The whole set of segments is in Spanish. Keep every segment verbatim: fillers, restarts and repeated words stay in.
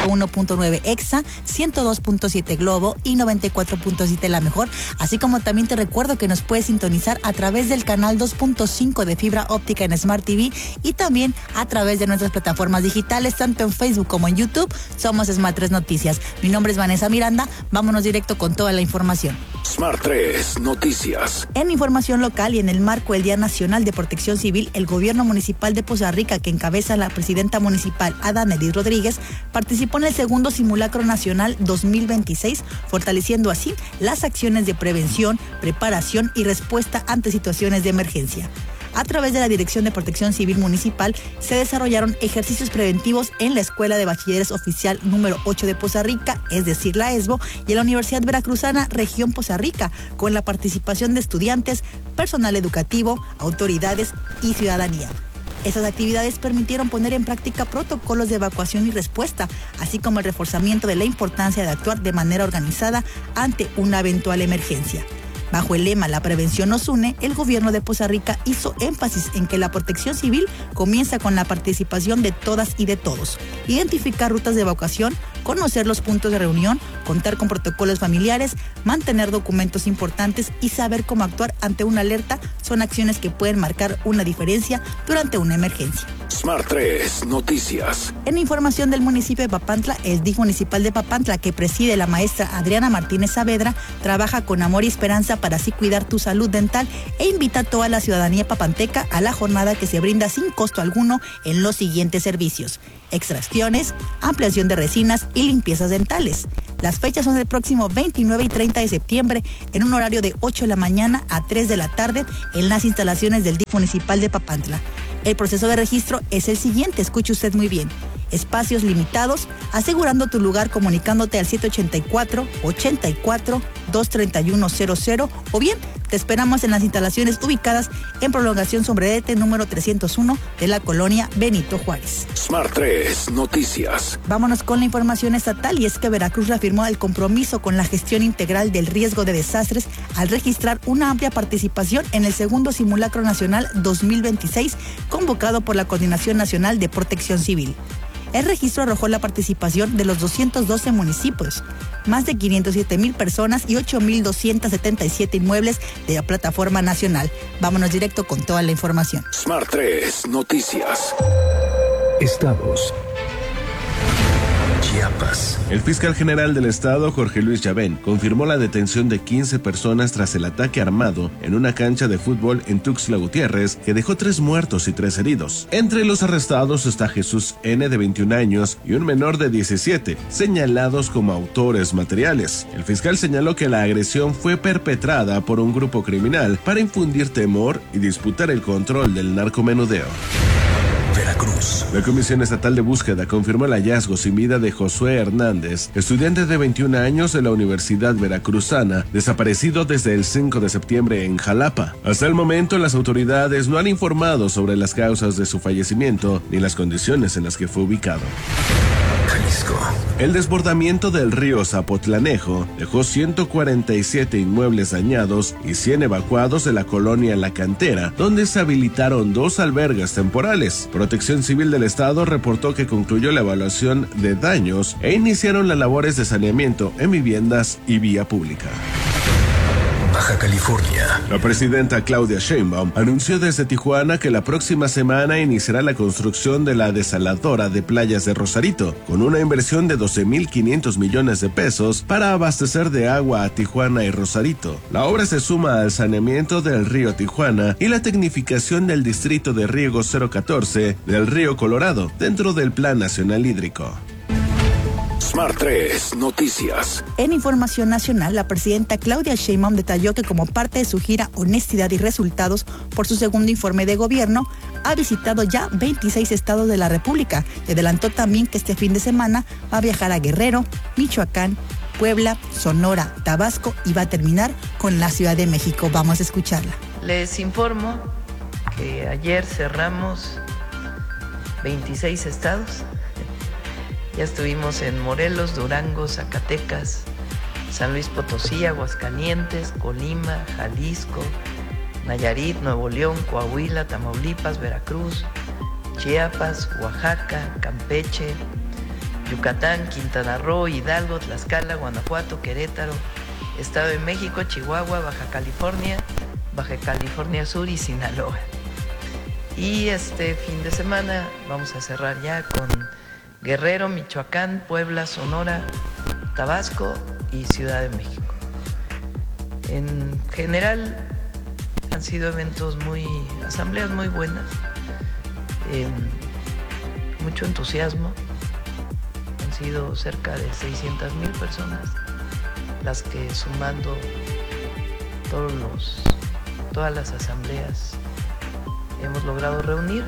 ciento uno punto nueve Exa, ciento dos punto siete Globo y noventa y cuatro punto siete La Mejor. Así como también te recuerdo que nos puedes sintonizar a través del canal dos punto cinco de fibra óptica en Smart T V y también a través de nuestras plataformas digitales, tanto en Facebook como en YouTube. Somos Smart tres Noticias. Mi nombre es Vanessa Miranda. Vámonos directo con toda la información. Smart tres Noticias. En información local y en el marco del Día Nacional de Protección Civil, el gobierno municipal de Poza Rica, que encabeza la presidenta municipal Adanelis Rodríguez, participó en el segundo simulacro nacional dos mil veintiséis, fortaleciendo así las acciones de prevención, preparación y respuesta ante situaciones de emergencia. A través de la Dirección de Protección Civil Municipal se desarrollaron ejercicios preventivos en la Escuela de Bachilleres Oficial número ocho de Poza Rica, es decir, la ESBO, y en la Universidad Veracruzana Región Poza Rica, con la participación de estudiantes, personal educativo, autoridades y ciudadanía. Estas actividades permitieron poner en práctica protocolos de evacuación y respuesta, así como el reforzamiento de la importancia de actuar de manera organizada ante una eventual emergencia. Bajo el lema La prevención nos une, el gobierno de Poza Rica hizo énfasis en que la protección civil comienza con la participación de todas y de todos. Identificar rutas de evacuación, conocer los puntos de reunión, contar con protocolos familiares, mantener documentos importantes y saber cómo actuar ante una alerta son acciones que pueden marcar una diferencia durante una emergencia. Smart tres Noticias. En información del municipio de Papantla, el D I F municipal de Papantla, que preside la maestra Adriana Martínez Saavedra, trabaja con amor y esperanza para así cuidar tu salud dental e invita a toda la ciudadanía papanteca a la jornada que se brinda sin costo alguno en los siguientes servicios: extracciones, ampliación de resinas y limpiezas dentales. Las fechas son el próximo veintinueve y treinta de septiembre en un horario de ocho de la mañana a tres de la tarde en las instalaciones del D I F municipal de Papantla. El proceso de registro es el siguiente, escuche usted muy bien. Espacios limitados, asegurando tu lugar comunicándote al siete ochenta y cuatro, ochenta y cuatro, dos treinta y uno cero cero o bien te esperamos en las instalaciones ubicadas en Prolongación Sombrerete número trescientos uno de la colonia Benito Juárez. Smart tres Noticias. Vámonos con la información estatal, y es que Veracruz reafirmó el compromiso con la gestión integral del riesgo de desastres al registrar una amplia participación en el segundo simulacro nacional dos mil veintiséis convocado por la Coordinación Nacional de Protección Civil. El registro arrojó la participación de los doscientos doce municipios, más de quinientas siete mil personas y ocho mil doscientos setenta y siete inmuebles de la plataforma nacional. Vámonos directo con toda la información. Smart tres Noticias. Estados. Chiapas. El fiscal general del estado, Jorge Luis Llavén, confirmó la detención de quince personas tras el ataque armado en una cancha de fútbol en Tuxtla Gutiérrez, que dejó tres muertos y tres heridos. Entre los arrestados está Jesús N., de veintiún años, y un menor de diecisiete, señalados como autores materiales. El fiscal señaló que la agresión fue perpetrada por un grupo criminal para infundir temor y disputar el control del narcomenudeo. Veracruz. La Comisión Estatal de Búsqueda confirmó el hallazgo sin vida de Josué Hernández, estudiante de veintiún años de la Universidad Veracruzana, desaparecido desde el cinco de septiembre en Jalapa. Hasta el momento, las autoridades no han informado sobre las causas de su fallecimiento ni las condiciones en las que fue ubicado. Jalisco. El desbordamiento del río Zapotlanejo dejó ciento cuarenta y siete inmuebles dañados y cien evacuados de la colonia La Cantera, donde se habilitaron dos albergues temporales. Protección Civil del Estado reportó que concluyó la evaluación de daños e iniciaron las labores de saneamiento en viviendas y vía pública. Baja California. La presidenta Claudia Sheinbaum anunció desde Tijuana que la próxima semana iniciará la construcción de la desaladora de playas de Rosarito, con una inversión de doce mil quinientos millones de pesos para abastecer de agua a Tijuana y Rosarito. La obra se suma al saneamiento del río Tijuana y la tecnificación del distrito de riego cero catorce del río Colorado, dentro del Plan Nacional Hídrico. Smart tres Noticias. En información nacional, la presidenta Claudia Sheinbaum detalló que como parte de su gira Honestidad y Resultados por su segundo informe de gobierno, ha visitado ya veintiséis estados de la República. Y adelantó también que este fin de semana va a viajar a Guerrero, Michoacán, Puebla, Sonora, Tabasco y va a terminar con la Ciudad de México. Vamos a escucharla. Les informo que ayer cerramos veintiséis estados. Ya estuvimos en Morelos, Durango, Zacatecas, San Luis Potosí, Aguascalientes, Colima, Jalisco, Nayarit, Nuevo León, Coahuila, Tamaulipas, Veracruz, Chiapas, Oaxaca, Campeche, Yucatán, Quintana Roo, Hidalgo, Tlaxcala, Guanajuato, Querétaro, Estado de México, Chihuahua, Baja California, Baja California Sur y Sinaloa. Y este fin de semana vamos a cerrar ya con Guerrero, Michoacán, Puebla, Sonora, Tabasco y Ciudad de México. En general han sido eventos muy, asambleas muy buenas, eh, mucho entusiasmo. Han sido cerca de seiscientas mil personas las que, sumando todos los, todas las asambleas, hemos logrado reunir.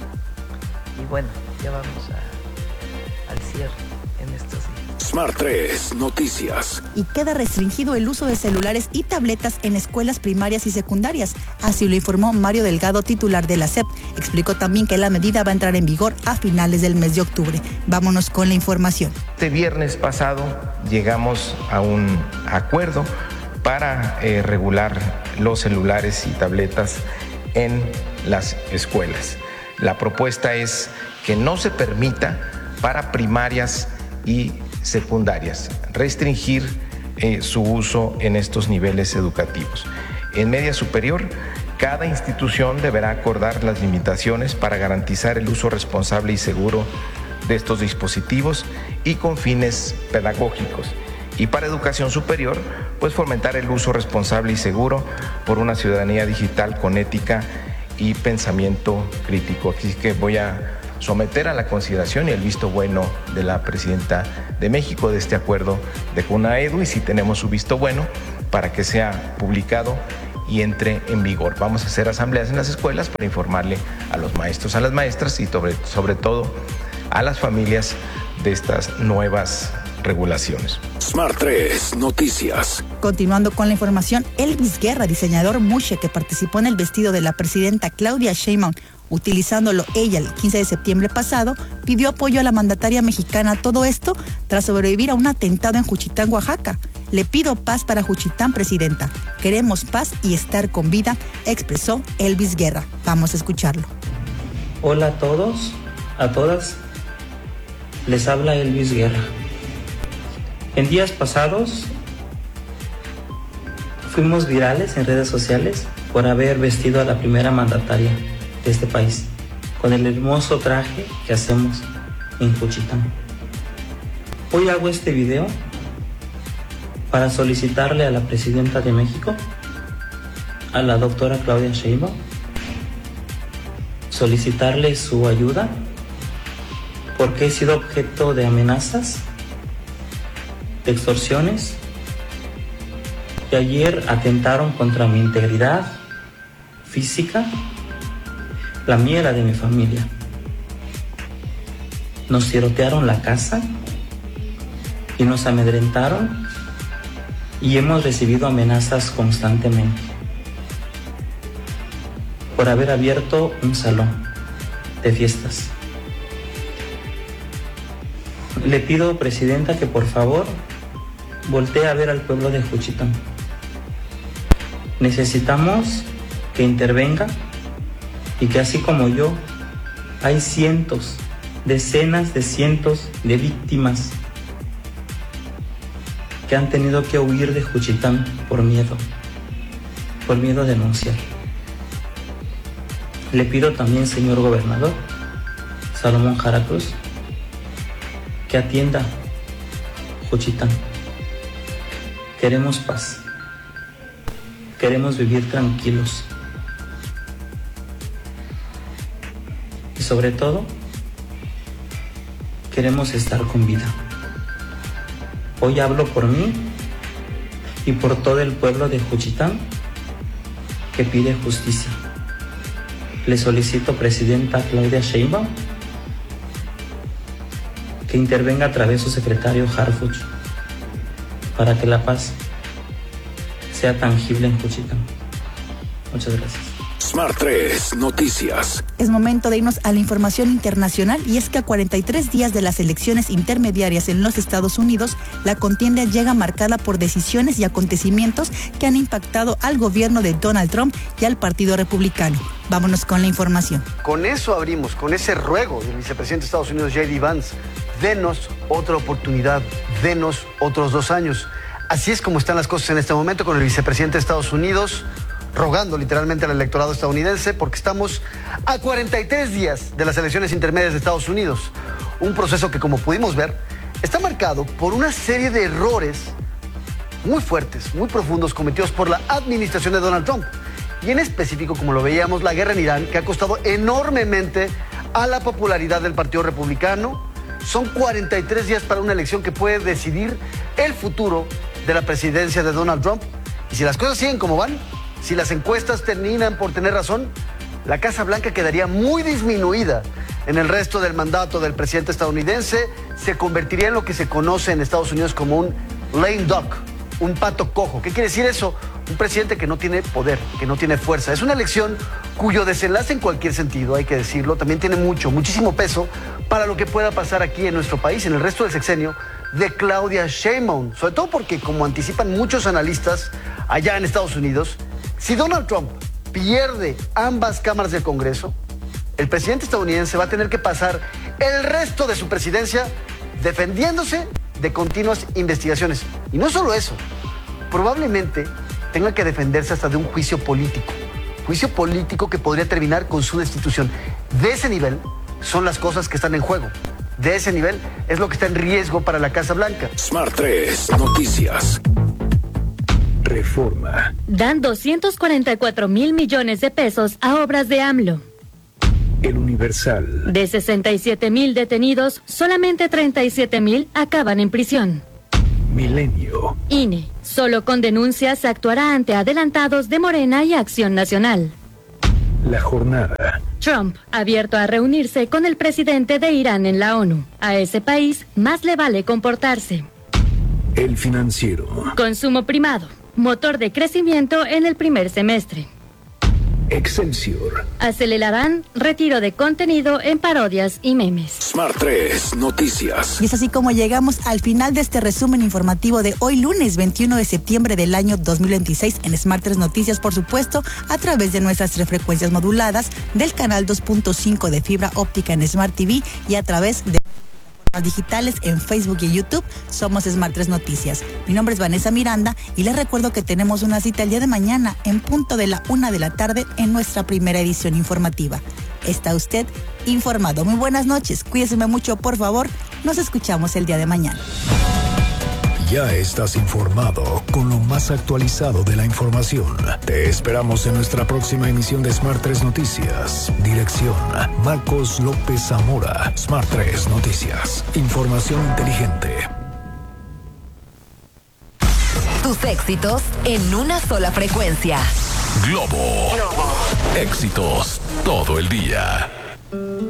Y bueno, ya vamos a, al cierre en estos días. Smart tres Noticias. Y queda restringido el uso de celulares y tabletas en escuelas primarias y secundarias. Así lo informó Mario Delgado, titular de la S E P. Explicó también que la medida va a entrar en vigor a finales del mes de octubre. Vámonos con la información. Este viernes pasado llegamos a un acuerdo para eh, regular los celulares y tabletas en las escuelas. La propuesta es que no se permita para primarias y secundarias restringir eh, su uso en estos niveles educativos. En media superior, cada institución deberá acordar las limitaciones para garantizar el uso responsable y seguro de estos dispositivos y con fines pedagógicos. Y para educación superior, pues fomentar el uso responsable y seguro por una ciudadanía digital con ética y pensamiento crítico. Así que voy a someter a la consideración y el visto bueno de la presidenta de México de este acuerdo de CONAEDU, y si tenemos su visto bueno para que sea publicado y entre en vigor. Vamos a hacer asambleas en las escuelas para informarle a los maestros, a las maestras y sobre, sobre todo a las familias de estas nuevas regulaciones. Smart tres Noticias. Continuando con la información, Elvis Guerra, diseñador mushe que participó en el vestido de la presidenta Claudia Sheinbaum, utilizándolo ella el quince de septiembre pasado, pidió apoyo a la mandataria mexicana. Todo esto tras sobrevivir a un atentado en Juchitán, Oaxaca. Le pido paz para Juchitán, presidenta. Queremos paz y estar con vida, expresó Elvis Guerra. Vamos a escucharlo. Hola a todos, a todas. Les habla Elvis Guerra. En días pasados fuimos virales en redes sociales por haber vestido a la primera mandataria de este país con el hermoso traje que hacemos en Juchitán. Hoy hago este video para solicitarle a la presidenta de México, a la doctora Claudia Sheinbaum, solicitarle su ayuda porque he sido objeto de amenazas, de extorsiones, y ayer atentaron contra mi integridad física, la mía y la de mi familia. Nos tirotearon la casa y nos amedrentaron y hemos recibido amenazas constantemente por haber abierto un salón de fiestas. Le pido, presidenta, que por favor voltee a ver al pueblo de Juchitán. Necesitamos que intervenga y que así como yo, hay cientos, decenas de cientos de víctimas que han tenido que huir de Juchitán por miedo, por miedo a denunciar. Le pido también, señor gobernador Salomón Jara Cruz, que atienda Juchitán. Queremos paz. Queremos vivir tranquilos. Y sobre todo, queremos estar con vida. Hoy hablo por mí y por todo el pueblo de Juchitán que pide justicia. Le solicito, presidenta Claudia Sheinbaum, que intervenga a través de su secretario Harfuch para que la paz sea tangible en Juchitán. Muchas gracias. Smart tres Noticias. Es momento de irnos a la información internacional, y es que a cuarenta y tres días de las elecciones intermediarias en los Estados Unidos, la contienda llega marcada por decisiones y acontecimientos que han impactado al gobierno de Donald Trump y al Partido Republicano. Vámonos con la información. Con eso abrimos, con ese ruego del vicepresidente de Estados Unidos, J D Vance, denos otra oportunidad, denos otros dos años. Así es como están las cosas en este momento con el vicepresidente de Estados Unidos rogando literalmente al electorado estadounidense, porque estamos a cuarenta y tres días de las elecciones intermedias de Estados Unidos. Un proceso que, como pudimos ver, está marcado por una serie de errores muy fuertes, muy profundos, cometidos por la administración de Donald Trump. Y en específico, como lo veíamos, la guerra en Irán, que ha costado enormemente a la popularidad del Partido Republicano. Son cuarenta y tres días para una elección que puede decidir el futuro de la presidencia de Donald Trump. Y si las cosas siguen como van, si las encuestas terminan por tener razón, la Casa Blanca quedaría muy disminuida en el resto del mandato del presidente estadounidense. Se convertiría en lo que se conoce en Estados Unidos como un lame duck, un pato cojo. ¿Qué quiere decir eso? Un presidente que no tiene poder, que no tiene fuerza. Es una elección cuyo desenlace, en cualquier sentido, hay que decirlo, también tiene mucho, muchísimo peso para lo que pueda pasar aquí en nuestro país, en el resto del sexenio de Claudia Sheinbaum. Sobre todo porque, como anticipan muchos analistas allá en Estados Unidos, si Donald Trump pierde ambas cámaras del Congreso, el presidente estadounidense va a tener que pasar el resto de su presidencia defendiéndose de continuas investigaciones. Y no solo eso, probablemente tenga que defenderse hasta de un juicio político. Juicio político que podría terminar con su destitución. De ese nivel son las cosas que están en juego. De ese nivel es lo que está en riesgo para la Casa Blanca. Smart tres Noticias. Reforma. Dan doscientos cuarenta y cuatro mil millones de pesos a obras de AMLO. El Universal. De sesenta y siete mil detenidos, solamente treinta y siete mil acaban en prisión. Milenio. I N E. Solo con denuncias se actuará ante adelantados de Morena y Acción Nacional. La Jornada. Trump, abierto a reunirse con el presidente de Irán en la ONU. A ese país más le vale comportarse. El Financiero. Consumo primado. Motor de crecimiento en el primer semestre. Excelsior. Acelerarán retiro de contenido en parodias y memes. Smart tres Noticias. Y es así como llegamos al final de este resumen informativo de hoy lunes veintiuno de septiembre del año dos mil veintiséis en Smart tres Noticias, por supuesto, a través de nuestras tres frecuencias moduladas, del canal dos punto cinco de fibra óptica en Smart T V y a través de digitales en Facebook y YouTube. Somos Smart tres Noticias. Mi nombre es Vanessa Miranda y les recuerdo que tenemos una cita el día de mañana en punto de la una de la tarde en nuestra primera edición informativa. Está usted informado. Muy buenas noches. Cuídese mucho, por favor. Nos escuchamos el día de mañana. Ya estás informado con lo más actualizado de la información. Te esperamos en nuestra próxima emisión de Smart tres Noticias. Dirección: Marcos López Zamora. Smart tres Noticias. Información inteligente. Tus éxitos en una sola frecuencia. Globo. Globo. Éxitos todo el día.